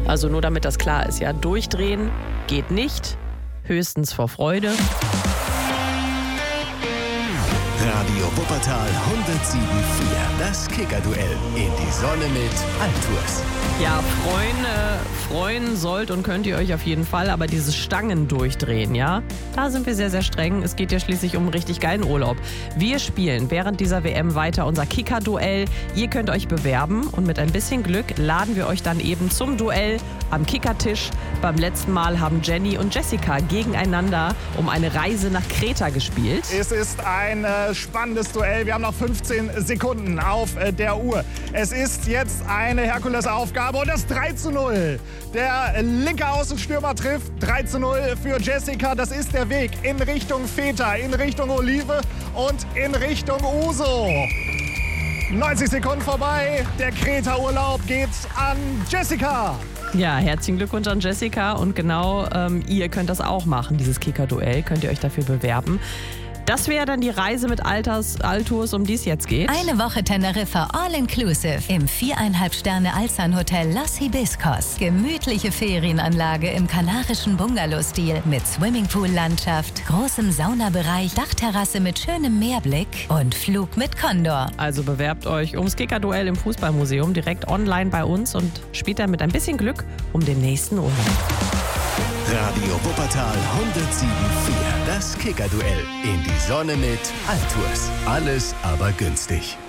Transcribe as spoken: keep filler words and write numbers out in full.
Also nur damit das klar ist, ja, durchdrehen geht nicht, höchstens vor Freude. Radio Wuppertal hundertsieben Komma vier. Das Kicker-Duell in die Sonne mit Altours. Ja, freuen, äh, freuen sollt und könnt ihr euch auf jeden Fall, aber dieses Stangen durchdrehen, ja, da sind wir sehr, sehr streng. Es geht ja schließlich um einen richtig geilen Urlaub. Wir spielen während dieser W M weiter unser Kicker-Duell. Ihr könnt euch bewerben und mit ein bisschen Glück laden wir euch dann eben zum Duell am Kickertisch. Beim letzten Mal haben Jenny und Jessica gegeneinander um eine Reise nach Kreta gespielt. Es ist ein äh, spannendes Duell. Wir haben noch fünfzehn Sekunden auf äh, der Uhr. Es ist jetzt eine Herkulesaufgabe und das drei zu null. Der linke Außenstürmer trifft. drei zu null für Jessica. Das ist der Weg in Richtung Feta, in Richtung Olive und in Richtung Uso. neunzig Sekunden vorbei. Der Kreta-Urlaub geht an Jessica. Ja, herzlichen Glückwunsch an Jessica und genau, ähm, ihr könnt das auch machen, dieses Kicker-Duell, könnt ihr euch dafür bewerben. Das wäre dann die Reise mit Alters, Altours, um die es jetzt geht. Eine Woche Teneriffa All-Inclusive im viereinhalb Sterne Alzan-Hotel Los Hibiscos. Gemütliche Ferienanlage im kanarischen Bungalow-Stil mit Swimmingpool-Landschaft, großem Saunabereich, Dachterrasse mit schönem Meerblick und Flug mit Condor. Also bewerbt euch ums Kicker-Duell im Fußballmuseum direkt online bei uns und spielt dann mit ein bisschen Glück um den nächsten Urlaub. Radio Wuppertal hundertsieben Komma vier. Das Kicker-Duell in die Sonne mit Altours. Alles aber günstig.